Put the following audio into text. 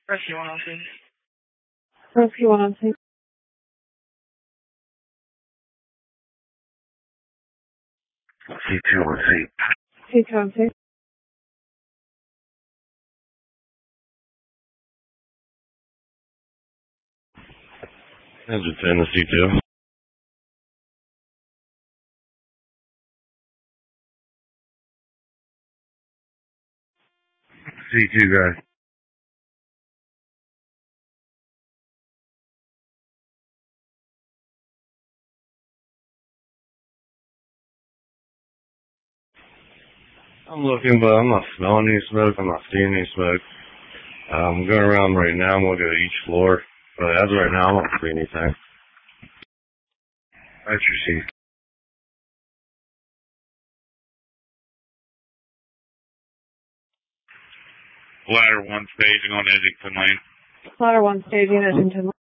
Rescue 102. Rescue 102. C2 on C. C2 on C. Engine 10 to C2. C2 guys. I'm looking, but I'm not smelling any smoke. I'm not seeing any smoke. I'm going around right now. I'm looking at each floor. But as of right now, I don't see anything. That's your C. Ladder 1 staging on Edgington Lane. Ladder 1 staging at Edgington Lane.